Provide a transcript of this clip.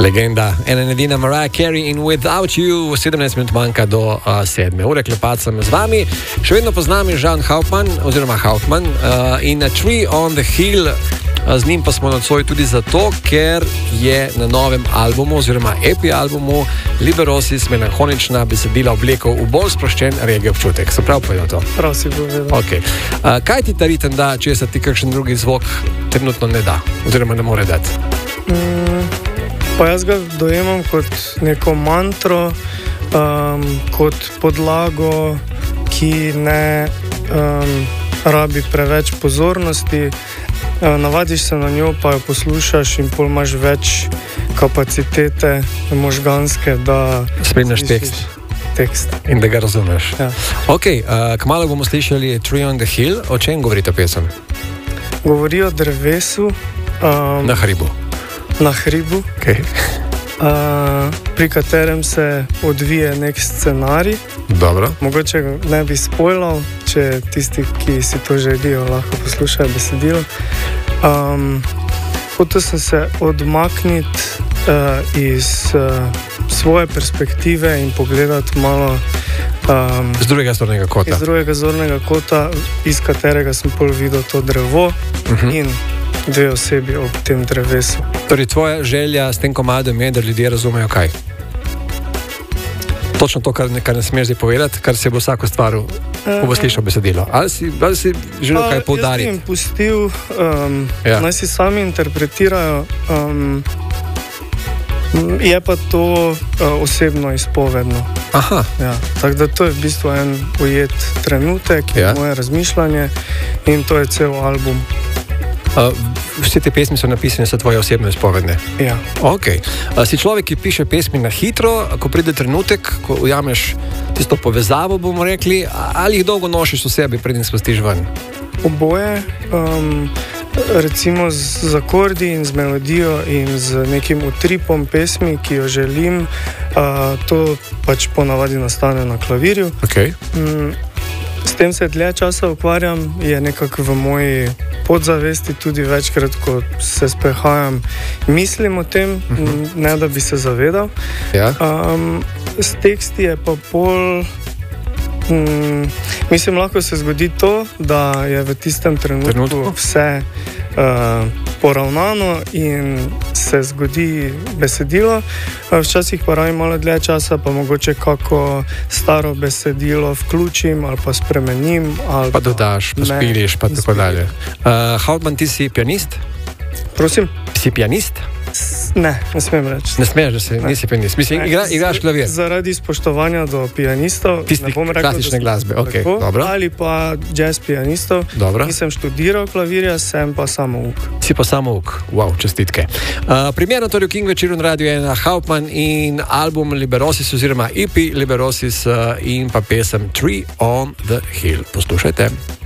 Legenda, ena edina Mariah Carey in Without You, 17 minut manjka do 7 ure. Klepat sem z vami. Še vedno poznam Žan Hauptmann, oziroma Hauptmann in A Tree on the Hill. Z njim pa smo nocoj tudi zato, ker je na novem albumu, oziroma EP albumu Liberosis melanholična besedila oblekel v bolj sproščen reggae občutek. Se prav povedal to? Prav si povedal. Okay. Kaj ti ta ritem da, če se ti kakšen drugi zvok trenutno ne da, oziroma ne more dati? Pa jaz ga dojemam kot neko mantro, kot podlago, ki ne rabi preveč pozornosti. Navadiš se na njo, pa jo poslušaš in pol imaš več kapacitete možganske, da spremljaš tekst in da ga razumeš. Ja. Ok, kmalu bomo slišali Tree on the Hill. O čem govori ta pesem? Govori o drevesu. Na hribu. Na hribu, Okay. Pri katerem se odvije nek scenarij. Dobro. Mogoče ne bi spoilal, če tisti, ki si to želijo, lahko poslušajo besedilo. Hotel sem se odmakniti iz svoje perspektive in pogledati malo z drugega zornega kota. Iz drugega zornega kota, iz katerega sem pol videl to drevo in dve osebi ob tem drevesu. Torej, tvoja želja s tem komadom je, da ljudje razumejo kaj? Točno to, kar ne smeš zdaj povedati, kar se bo vsako stvar, ko bo slišal besedilo. Ali si želel kaj poudariti? Jaz bi jim pustil, naj si sami interpretirajo, je pa to osebno izpovedno. Aha. Ja, tako da to je v bistvu en ujet trenutek, moje razmišljanje in to je cel album. Vse te pesmi so napisane, so tvoje osebno izpovedne. Ja. Okay. Si človek, ki piše pesmi na hitro, ko pride trenutek, ko ujameš tisto povezavo, bomo rekli, ali jih dolgo nosiš v sebi, preden spustiš ven? Oboje, recimo z akordi in z melodijo in z nekim utripom pesmi, ki jo želim, to pač ponavadi nastane na klavirju. Okay. S tem se dlje časa ukvarjam, je nekako v moji podzavesti tudi večkrat, ko se sprehajam, mislim o tem, ne da bi se zavedal. Ja. S teksti je pa pol, mislim, lahko se zgodi to, da je v tistem trenutku vse poravnano in se zgodi besedilo. Včasih pa rabim malo dlje časa, pa mogoče kako staro besedilo vključim ali pa spremenim. Ali pa dodaš, pa spiliš, pa tako dalje. Hauptmann, ti si pianist? Prosim? Si pianist? Ne smem reči. Ne smeš, da nisi pianist. Mislim, igraš klavir. Zaradi spoštovanja do pianistov, tistih klasične glasbe, ok, dobro. Ali pa jazz pianistov. Dobro. Nisem študiral klavirja, sem pa samouk. Si pa samouk, wow, čestitke. Primerno torej v King večeru na Radio 1 Hauptmann in album Liberosis oziroma EP Liberosis in pa pesem Tree on the Hill. Poslušajte.